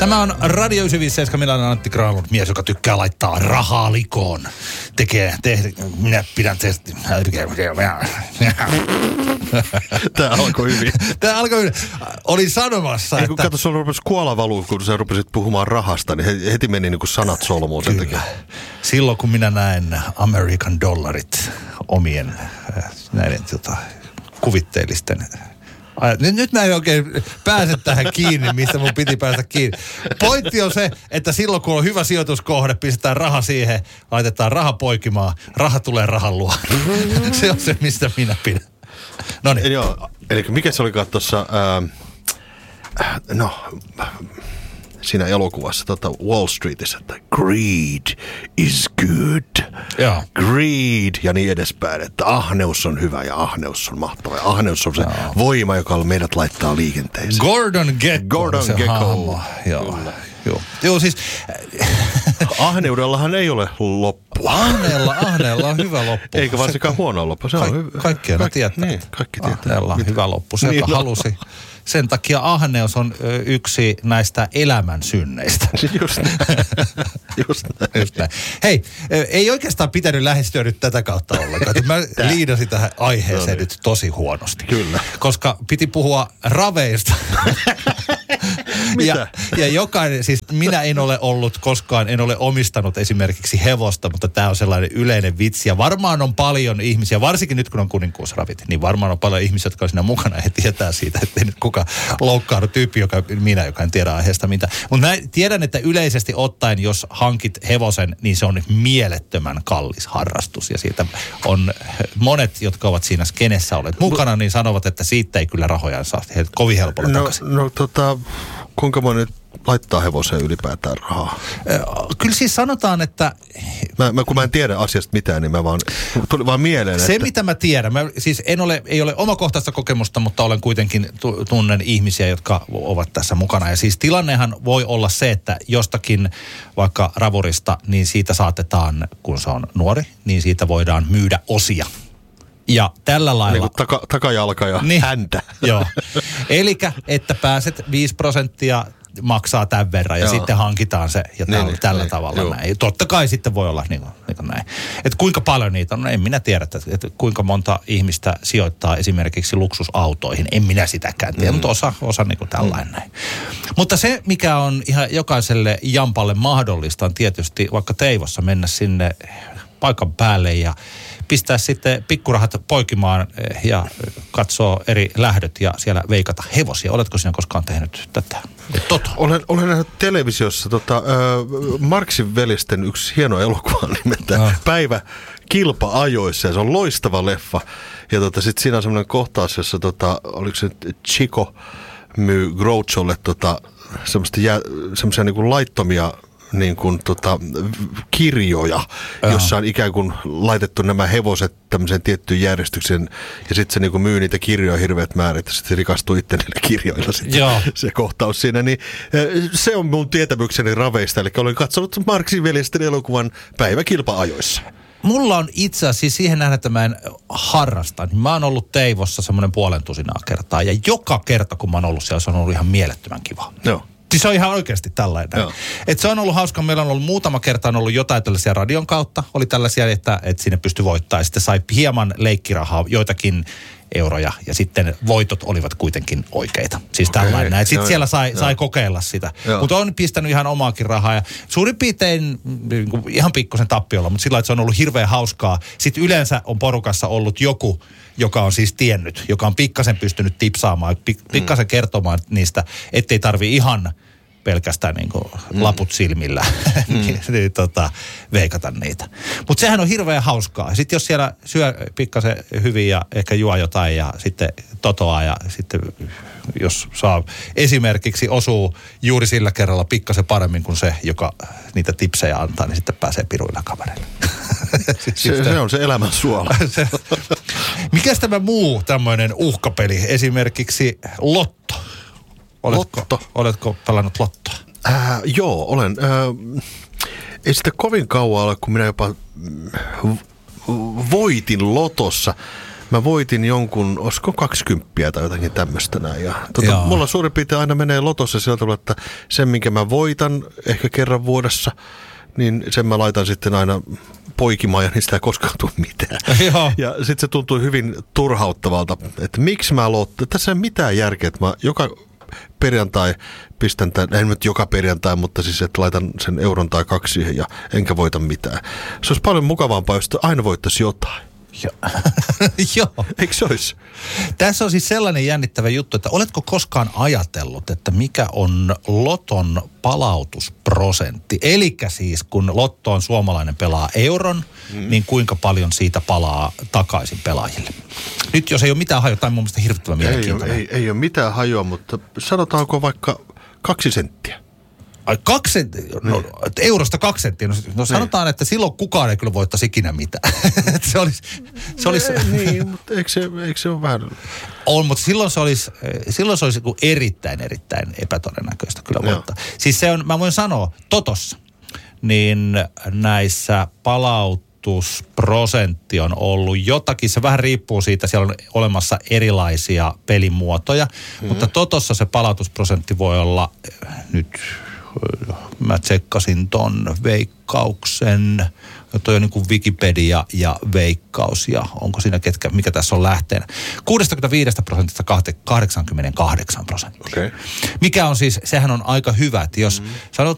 Tämä on Radio 957, minä olen Antti Granlund, mies, joka tykkää laittaa rahaa likoon. Minä pidän teistä. Tämä alkoi hyvin. Olin sanomassa, että... Kun katso, sulla rupesi kuola valuu, kun sä rupesit puhumaan rahasta, niin heti meni niin kuin sanat solmuun sen takia. Silloin, kun minä näen American dollarit omien näiden kuvitteellisten... Nyt mä en oikein pääse tähän kiinni, mistä mun piti päästä kiinni. Pointti on se, että silloin kun on hyvä sijoituskohde, pistetään raha siihen, laitetaan raha poikimaan, raha tulee rahan luo. Se on se, mistä minä pidän. Noniin. Joo, eli mikä se olikaan tuossa, siinä elokuvassa Wall Streetissä, että greed is good. Joo. Greed ja niin edespäin, että ahneus on hyvä ja ahneus on mahtava. Ja ahneus on se voima, joka meidät laittaa liikenteeseen. Gordon Gekko. Joo, siis... Ahneudellahan ei ole loppua. Ahneella on hyvä loppu. Eikä varsinkaan huono loppu. Se on kaikkia ne tietää. Niin, kaikki tietää. Ahneella on hyvä loppu. Se, joka halusi. Sen takia ahneus on yksi näistä elämän synneistä. Just näin. Hei, ei oikeastaan pitänyt lähestyä nyt tätä kautta ollenkaan. Mä liidasin tähän aiheeseen nyt tosi huonosti. Kyllä. Koska piti puhua raveista. Mitä? Ja jokainen, siis minä en ole ollut koskaan, en ole omistanut esimerkiksi hevosta, mutta tämä on sellainen yleinen vitsi. Ja varmaan on paljon ihmisiä, varsinkin nyt kun on kuninkuusravit, niin varmaan on paljon ihmisiä, jotka on siinä mukana ja tietää siitä, että ei nyt kuka loukkaannu tyyppi, joka en tiedä aiheesta mitä. Mutta mä tiedän, että yleisesti ottaen, jos hankit hevosen, niin se on mielettömän kallis harrastus. Ja siitä on monet, jotka ovat siinä skenessä olleet mukana, niin sanovat, että siitä ei kyllä rahojaan saa kovin helpolla takaisin. Kuinka moni nyt laittaa hevoseen ylipäätään rahaa? Kyllä siis sanotaan, että... Kun mä en tiedä asiasta mitään, niin tuli vaan mieleen, se, mitä mä tiedän, ei ole omakohtaista kokemusta, mutta olen kuitenkin tunnen ihmisiä, jotka ovat tässä mukana. Ja siis tilannehan voi olla se, että jostakin vaikka ravurista, niin siitä saatetaan, kun se on nuori, niin siitä voidaan myydä osia. Ja tällä lailla... Niin kuin takajalka ja häntä. Joo. Elikkä, että pääset 5% maksaa tämän verran ja sitten hankitaan se ja tällä tavalla näin. Totta kai sitten voi olla niin kuin näin. Että kuinka paljon niitä on? No en minä tiedä, että kuinka monta ihmistä sijoittaa esimerkiksi luksusautoihin. En minä sitäkään tiedä, mutta osa niin kuin tällainen näin. Mutta se, mikä on ihan jokaiselle jampalle mahdollista, on tietysti vaikka Teivossa mennä sinne paikan päälle ja pistää sitten pikkurahat poikimaan ja katsoo eri lähdöt ja siellä veikata hevosia. Oletko sinä koskaan tehnyt tätä? Olen nähnyt televisiossa Marxin velisten yksi hieno elokuva nimeltään Päivä kilpa-ajoissa ja se on loistava leffa. Ja sitten siinä on semmoinen kohtaus, jossa oliko se Chico myy Groucholle semmoisia niin kuin laittomia niin kuin kirjoja, jossa on ikään kuin laitettu nämä hevoset tämmöiseen tiettyyn järjestykseen ja sitten se niin kuin myy niitä kirjoja hirveät määrät ja sitten se rikastuu itse niillä kirjoilla sitten se kohtaus siinä. Niin, se on mun tietämykseni raveista, eli olen katsonut Marxin veljesten elokuvan Päivä kilpa-ajoissa. Mulla on itse asiassa, siis siihen nähdä, että mä en harrasta, niin mä oon ollut Teivossa semmoinen 500 kertaa ja joka kerta kun mä oon ollut siellä, se on ollut ihan mielettömän kiva. Joo. Siis se on ihan oikeasti tällainen. Että se on ollut hauska. Meillä on ollut muutama kerta on ollut jotain tällaisia radion kautta. Oli tällaisia, että sinne pystyi voittaa. Ja sitten sai hieman leikkirahaa, joitakin euroja. Ja sitten voitot olivat kuitenkin oikeita. Siis tällainen. Että sitten siellä sai kokeilla sitä. Mutta on pistänyt ihan omaakin rahaa. Ja suurin piirtein ihan pikkusen tappiolla, mutta sillä lailla, että se on ollut hirveän hauskaa. Sitten yleensä on porukassa ollut joku, joka on siis tiennyt, joka on pikkasen pystynyt tipsaamaan, pikkasen kertomaan niistä, ettei tarvi ihan pelkästään niin kuin laput silmillä veikata niitä. Mutta sehän on hirveän hauskaa. Sitten jos siellä syö pikkasen hyvin ja ehkä juo jotain ja sitten totoaa ja sitten jos saa esimerkiksi osuu juuri sillä kerralla pikkasen paremmin kuin se, joka niitä tipsejä antaa, niin sitten pääsee piruilla kaverille. Se on se elämän suola. Mikäs tämä muu tämmöinen uhkapeli? Esimerkiksi lotto. Oletko pelannut lottoa? Joo, olen. Ei sitä kovin kauan ole, kun minä jopa voitin lotossa. mä voitin jonkun, olisiko 20 tai jotakin tämmöistä näin. Ja mulla suurin piirtein aina menee lotossa sillä tavalla, että sen minkä mä voitan ehkä kerran vuodessa, niin sen mä laitan sitten aina poikimaan ja niistä ei koskaan tule mitään. Ja sitten se tuntuu hyvin turhauttavalta, että miksi mä lottoon. Tässä ei ole mitään järkeä, että mä joka perjantai pistän tämän, en nyt joka perjantai, mutta siis että laitan sen euron tai 2 siihen ja enkä voita mitään. Se olisi paljon mukavampaa, jos aina voittaisi jotain. Joo. Eikö se olisi? Tässä on siis sellainen jännittävä juttu, että oletko koskaan ajatellut, että mikä on loton palautusprosentti? Elikkä siis kun lottoon suomalainen pelaa euron, niin kuinka paljon siitä palaa takaisin pelaajille? Nyt jos ei ole mitään hajua, tai mun mielestä hirvittävän mielenkiintoinen. Ei ole mitään hajua, mutta sanotaanko vaikka 2 senttiä? Ai 2 senttiä? No, eurosta 2 senttiä. No sanotaan, että silloin kukaan ei kyllä voittaisi ikinä mitään. se olisi niin, mutta eikö se ole vähän... On, mutta silloin se olisi erittäin epätodennäköistä kyllä voittaa. Siis se on, mä voin sanoa, totossa, niin näissä palautusprosentti on ollut jotakin, se vähän riippuu siitä, siellä on olemassa erilaisia pelimuotoja, mutta totossa se palautusprosentti voi olla nyt... Mä tsekkasin ton Veikkauksen, toi on niin kuin Wikipedia ja Veikkaus ja onko siinä mikä tässä on lähteenä. 65% 88%. Okay. Mikä on siis, sehän on aika hyvä, että jos